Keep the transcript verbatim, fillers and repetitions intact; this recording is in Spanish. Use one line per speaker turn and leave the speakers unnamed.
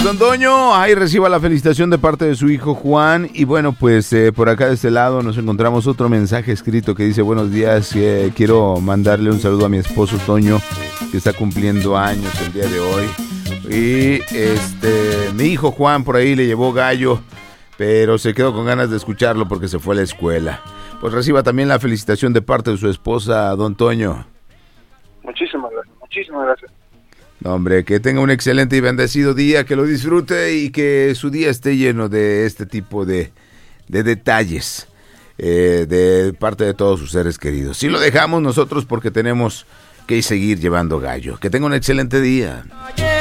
Pues don Toño, ahí reciba la felicitación de parte de su hijo Juan. Y bueno, pues eh, por acá de este lado nos encontramos otro mensaje escrito que dice: buenos días, eh, quiero mandarle un saludo a mi esposo Toño, que está cumpliendo años el día de hoy. Y este, mi hijo Juan por ahí le llevó gallo, pero se quedó con ganas de escucharlo porque se fue a la escuela. Pues reciba también la felicitación de parte de su esposa, don Toño.
Muchísimas gracias, muchísimas gracias.
No, hombre, que tenga un excelente y bendecido día, que lo disfrute y que su día esté lleno de este tipo de, de detalles eh, de parte de todos sus seres queridos. Sí lo dejamos nosotros porque tenemos que seguir llevando gallo. Que tenga un excelente día.